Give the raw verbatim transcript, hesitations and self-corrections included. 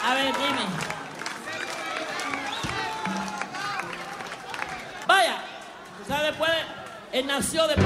A ver, dime. Vaya, tú sabes, después, él nació después.